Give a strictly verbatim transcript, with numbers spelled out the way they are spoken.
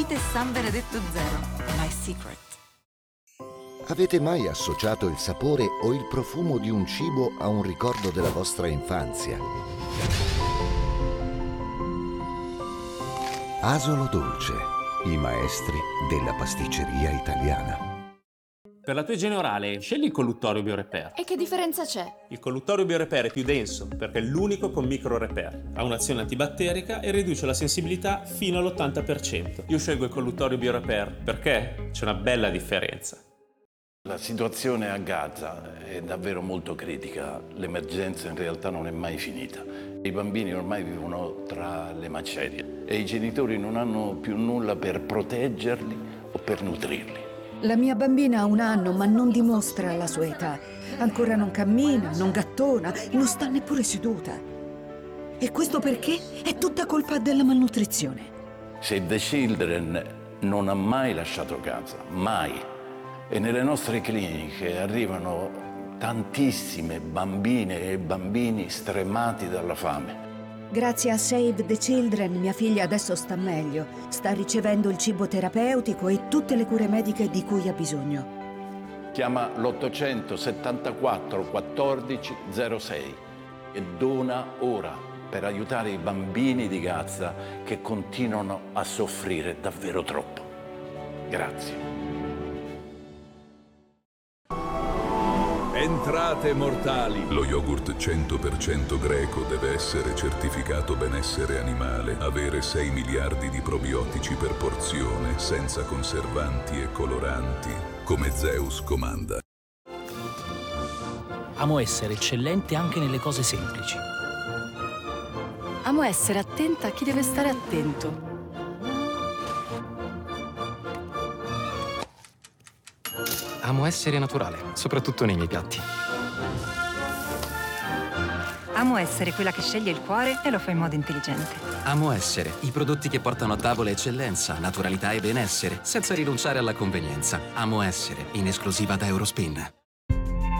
Vite San Benedetto Zero, my secret. Avete mai associato il sapore o il profumo di un cibo a un ricordo della vostra infanzia? Asolo Dolce, i maestri della pasticceria italiana. Per la tua igiene orale, scegli il colluttorio BioRepair. E che differenza c'è? Il colluttorio BioRepair è più denso perché è l'unico con micro repair. Ha un'azione antibatterica e riduce la sensibilità fino all'ottanta per cento. Io scelgo il colluttorio BioRepair perché c'è una bella differenza. La situazione a Gaza è davvero molto critica. L'emergenza in realtà non è mai finita. I bambini ormai vivono tra le macerie e i genitori non hanno più nulla per proteggerli o per nutrirli. La mia bambina ha un anno, ma non dimostra la sua età. Ancora non cammina, non gattona, non sta neppure seduta. E questo perché? È tutta colpa della malnutrizione. Save the Children non ha mai lasciato Gaza, mai. E nelle nostre cliniche arrivano tantissime bambine e bambini stremati dalla fame. Grazie a Save the Children mia figlia adesso sta meglio, sta ricevendo il cibo terapeutico e tutte le cure mediche di cui ha bisogno. Chiama l'ottocento settantaquattro quattordici zero sei e dona ora per aiutare i bambini di Gaza che continuano a soffrire davvero troppo. Grazie. Entrate mortali. Lo yogurt cento per cento greco deve essere certificato benessere animale, avere sei miliardi di probiotici per porzione, senza conservanti e coloranti, come Zeus comanda. Amo essere eccellente anche nelle cose semplici. Amo essere attenta a chi deve stare attento. Amo essere naturale, soprattutto nei miei piatti. Amo essere quella che sceglie il cuore e lo fa in modo intelligente. Amo essere i prodotti che portano a tavola eccellenza, naturalità e benessere, senza rinunciare alla convenienza. Amo essere in esclusiva da Eurospin.